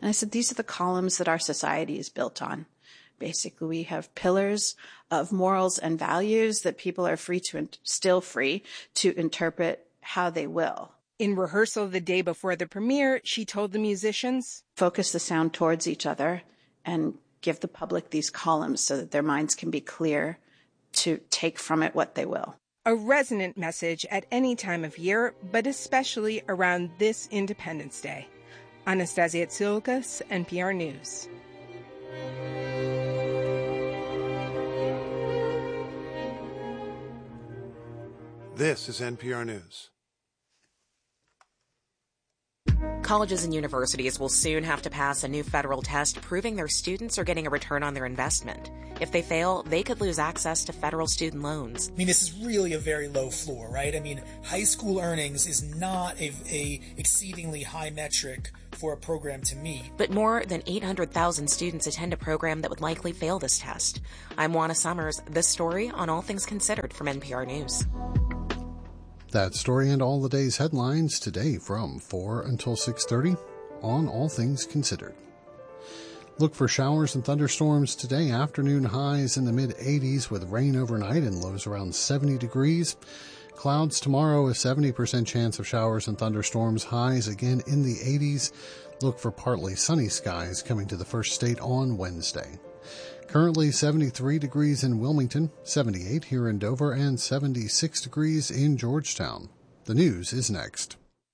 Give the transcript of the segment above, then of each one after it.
And I said, these are the columns that our society is built on. Basically, we have pillars of morals and values that people are still free to interpret how they will. In rehearsal the day before the premiere, she told the musicians, focus the sound towards each other and give the public these columns so that their minds can be clear to take from it what they will. A resonant message at any time of year, but especially around this Independence Day. Anastasia Tsilkas, NPR News. This is NPR News. Colleges and universities will soon have to pass a new federal test proving their students are getting a return on their investment. If they fail, they could lose access to federal student loans. I mean, this is really a very low floor, right? I mean, high school earnings is not a exceedingly high metric for a program to meet. But more than 800,000 students attend a program that would likely fail this test. I'm Juana Summers. This story on All Things Considered from NPR News. That story and all the day's headlines today from 4 until 6:30 on All Things Considered. Look for showers and thunderstorms today. Afternoon highs in the mid-80s with rain overnight and lows around 70 degrees. Clouds tomorrow, a 70% chance of showers and thunderstorms. Highs again in the 80s. Look for partly sunny skies coming to the first state on Wednesday. Currently 73 degrees in Wilmington, 78 here in Dover, and 76 degrees in Georgetown. The news is next.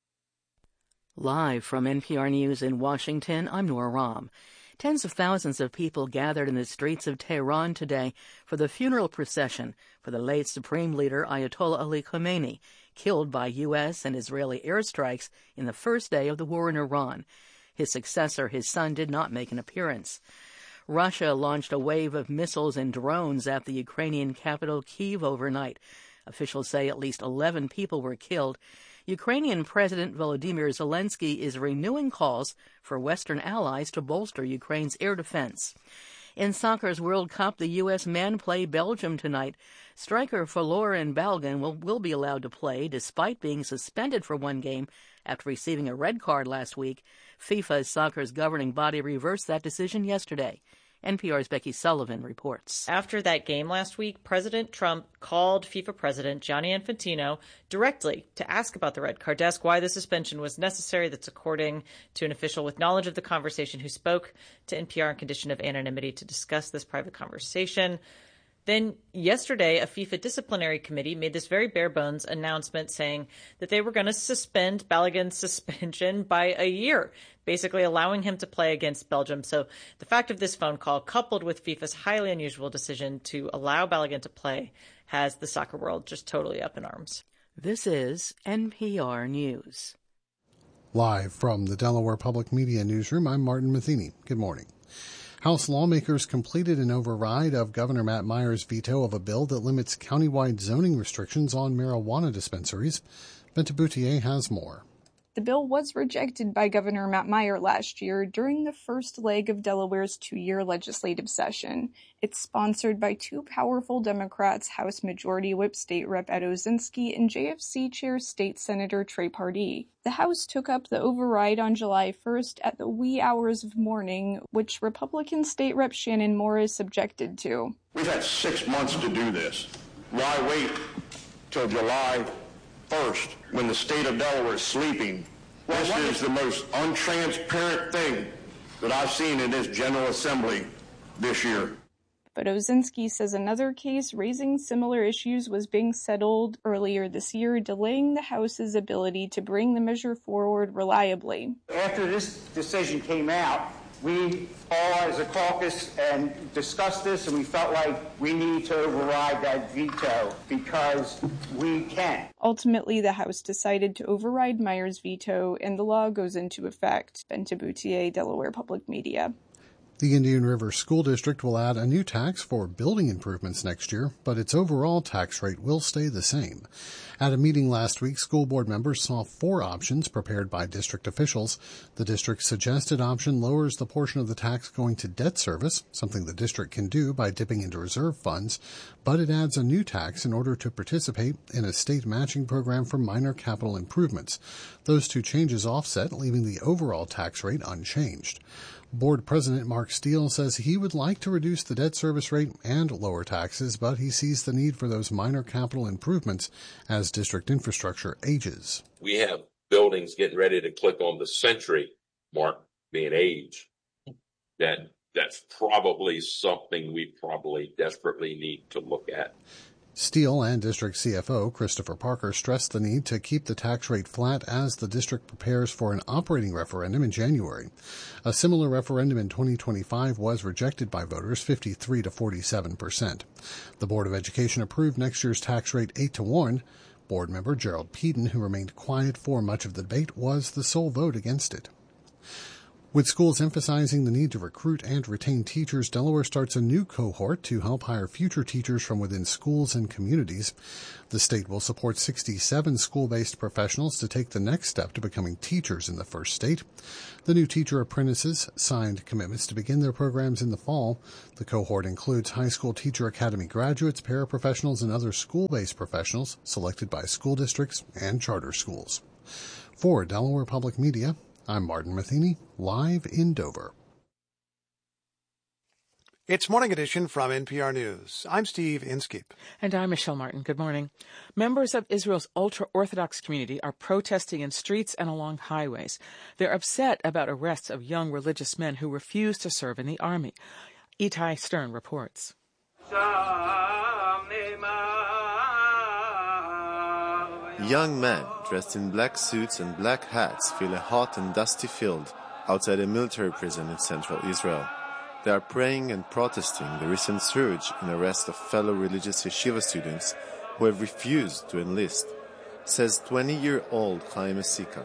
Live from NPR News in Washington, I'm Nora Rahm. Tens of thousands of people gathered in the streets of Tehran today for the funeral procession for the late Supreme Leader Ayatollah Ali Khamenei, killed by U.S. and Israeli airstrikes in the first day of the war in Iran. His successor, his son, did not make an appearance. Russia launched a wave of missiles and drones at the Ukrainian capital Kyiv overnight. Officials say at least 11 people were killed. Ukrainian President Volodymyr Zelensky is renewing calls for Western allies to bolster Ukraine's air defense. In soccer's World Cup, the U.S. men play Belgium tonight. Striker Folarin Balogun will be allowed to play despite being suspended for one game after receiving a red card last week. FIFA's soccer's governing body reversed that decision yesterday. NPR's Becky Sullivan reports. After that game last week, President Trump called FIFA President Gianni Infantino directly to ask about the red card, to ask why the suspension was necessary. That's according to an official with knowledge of the conversation who spoke to NPR on condition of anonymity to discuss this private conversation. Then yesterday, a FIFA disciplinary committee made this very bare bones announcement saying that they were going to suspend Balogun's suspension by a year, basically allowing him to play against Belgium. So the fact of this phone call, coupled with FIFA's highly unusual decision to allow Balogun to play, has the soccer world just totally up in arms. This is NPR News. Live from the Delaware Public Media Newsroom, I'm Martin Matheny. Good morning. House lawmakers completed an override of Governor Matt Meyer's veto of a bill that limits countywide zoning restrictions on marijuana dispensaries. Bente Boutier has more. The bill was rejected by Governor Matt Meyer last year during the first leg of Delaware's two-year legislative session. It's sponsored by two powerful Democrats, House Majority Whip State Rep Ed Osinski and JFC Chair State Senator Trey Pardee. The House took up the override on July 1st at the wee hours of morning, which Republican State Rep Shannon Morris objected to. We've had 6 months to do this. Why wait till July 1st, when the state of Delaware is sleeping? This is the most untransparent thing that I've seen in this General Assembly this year. But Osinski says another case raising similar issues was being settled earlier this year, delaying the House's ability to bring the measure forward reliably. After this decision came out, we all as a caucus and discussed this, and we felt like we need to override that veto because we can. Ultimately, the House decided to override Meyer's veto, and the law goes into effect. Bente Boutier, Delaware Public Media. The Indian River School District will add a new tax for building improvements next year, but its overall tax rate will stay the same. At a meeting last week, school board members saw 4 options prepared by district officials. The district's suggested option lowers the portion of the tax going to debt service, something the district can do by dipping into reserve funds, but it adds a new tax in order to participate in a state matching program for minor capital improvements. Those 2 changes offset, leaving the overall tax rate unchanged. Board President Mark Steele says he would like to reduce the debt service rate and lower taxes, but he sees the need for those minor capital improvements as district infrastructure ages. We have buildings getting ready to click on the century mark being aged. That's probably something we probably desperately need to look at. Steele and District CFO Christopher Parker stressed the need to keep the tax rate flat as the district prepares for an operating referendum in January. A similar referendum in 2025 was rejected by voters 53 to 47%. The Board of Education approved next year's tax rate 8-1. Board member Gerald Peden, who remained quiet for much of the debate, was the sole vote against it. With schools emphasizing the need to recruit and retain teachers, Delaware starts a new cohort to help hire future teachers from within schools and communities. The state will support 67 school-based professionals to take the next step to becoming teachers in the first state. The new teacher apprentices signed commitments to begin their programs in the fall. The cohort includes high school teacher academy graduates, paraprofessionals, and other school-based professionals selected by school districts and charter schools. For Delaware Public Media, I'm Martin Matheny, live in Dover. It's Morning Edition from NPR News. I'm Steve Inskeep. And I'm Michelle Martin. Good morning. Members of Israel's ultra-Orthodox community are protesting in streets and along highways. They're upset about arrests of young religious men who refuse to serve in the army. Itai Stern reports. Young men dressed in black suits and black hats fill a hot and dusty field outside a military prison in central Israel. They are praying and protesting the recent surge in arrest of fellow religious yeshiva students who have refused to enlist, says 20-year-old Chaim Esika.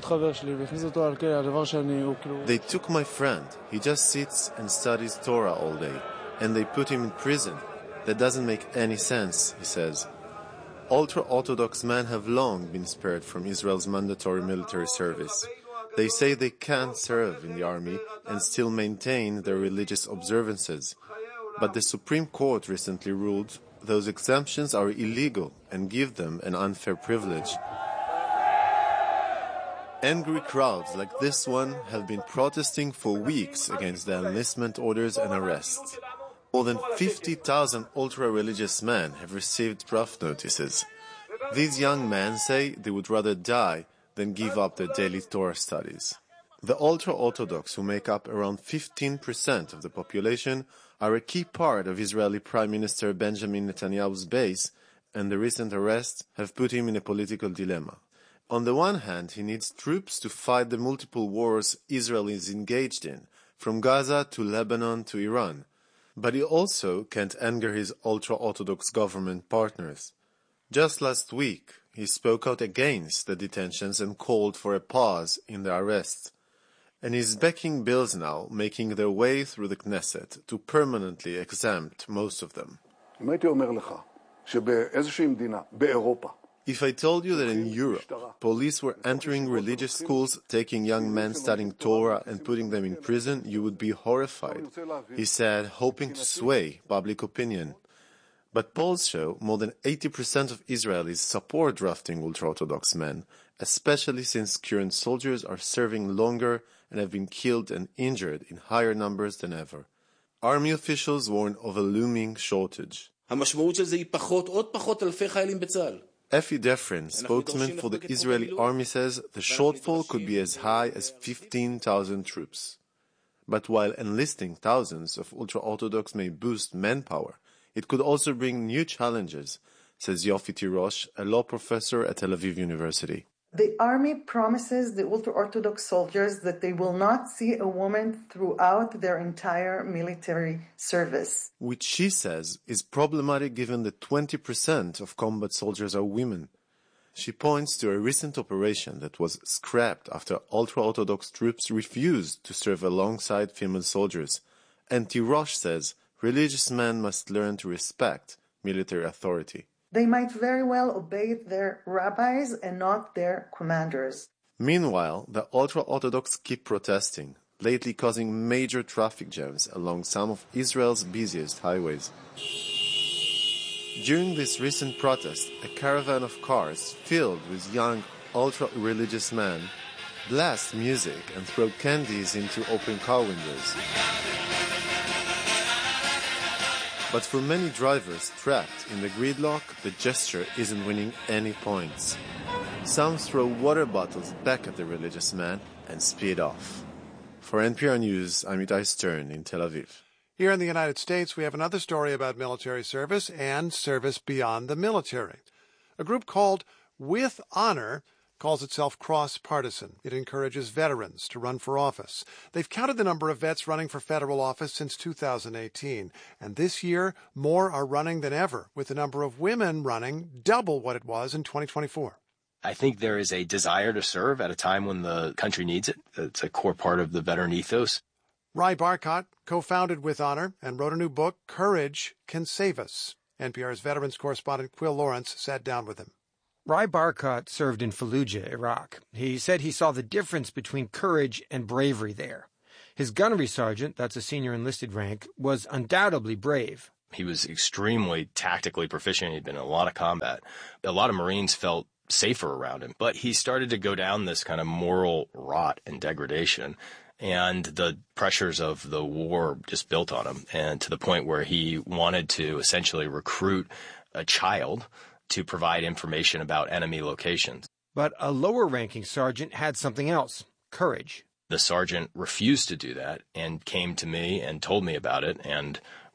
They took my friend. He just sits and studies Torah all day, and they put him in prison. That doesn't make any sense, he says. Ultra-Orthodox men have long been spared from Israel's mandatory military service. They say they can't serve in the army and still maintain their religious observances. But the Supreme Court recently ruled those exemptions are illegal and give them an unfair privilege. Angry crowds like this one have been protesting for weeks against the enlistment orders and arrests. More than 50,000 ultra-religious men have received draft notices. These young men say they would rather die than give up their daily Torah studies. The ultra-Orthodox, who make up around 15% of the population, are a key part of Israeli Prime Minister Benjamin Netanyahu's base, and the recent arrests have put him in a political dilemma. On the one hand, he needs troops to fight the multiple wars Israel is engaged in, from Gaza to Lebanon to Iran. But he also can't anger his ultra-Orthodox government partners. Just last week, he spoke out against the detentions and called for a pause in the arrests. And he's backing bills now, making their way through the Knesset to permanently exempt most of them. If I told you that in Europe, police were entering religious schools, taking young men studying Torah and putting them in prison, you would be horrified, he said, hoping to sway public opinion. But polls show more than 80% of Israelis support drafting ultra-Orthodox men, especially since current soldiers are serving longer and have been killed and injured in higher numbers than ever. Army officials warn of a looming shortage. Effie Defrin, spokesman for the Israeli army, says the shortfall could be as high as 15,000 troops. But while enlisting thousands of ultra-Orthodox may boost manpower, it could also bring new challenges, says Yofi Tirosh, a law professor at Tel Aviv University. The army promises the ultra-Orthodox soldiers that they will not see a woman throughout their entire military service. Which she says is problematic given that 20% of combat soldiers are women. She points to a recent operation that was scrapped after ultra-Orthodox troops refused to serve alongside female soldiers, and Tirosh says religious men must learn to respect military authority. They might very well obey their rabbis and not their commanders. Meanwhile, the ultra-Orthodox keep protesting, lately causing major traffic jams along some of Israel's busiest highways. During this recent protest, a caravan of cars filled with young, ultra-religious men blast music and throw candies into open car windows. But for many drivers trapped in the gridlock, the gesture isn't winning any points. Some throw water bottles back at the religious man and speed off. For NPR News, I'm Itai Stern in Tel Aviv. Here in the United States, we have another story about military service and service beyond the military. A group called With Honor calls itself cross-partisan. It encourages veterans to run for office. They've counted the number of vets running for federal office since 2018, and this year, more are running than ever, with the number of women running double what it was in 2024. I think there is a desire to serve at a time when the country needs it. It's a core part of the veteran ethos. Rai Barkat co-founded With Honor and wrote a new book, Courage Can Save Us. NPR's veterans correspondent Quill Lawrence sat down with him. Rai Barkat served in Fallujah, Iraq. He said he saw the difference between courage and bravery there. His gunnery sergeant, that's a senior enlisted rank, was undoubtedly brave. He was extremely tactically proficient. He'd been in a lot of combat. A lot of Marines felt safer around him, but he started to go down this kind of moral rot and degradation, and the pressures of the war just built on him, and to the point where he wanted to essentially recruit a child to provide information about enemy locations. But a lower-ranking sergeant had something else, courage. The sergeant refused to do that and came to me and told me about it, and